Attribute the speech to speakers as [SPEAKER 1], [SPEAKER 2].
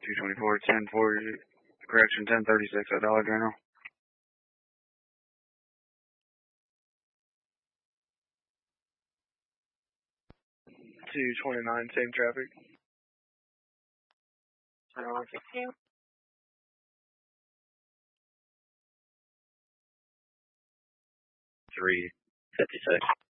[SPEAKER 1] 224, 1040, correction 1036 at Dollar General. 229, same traffic. 356.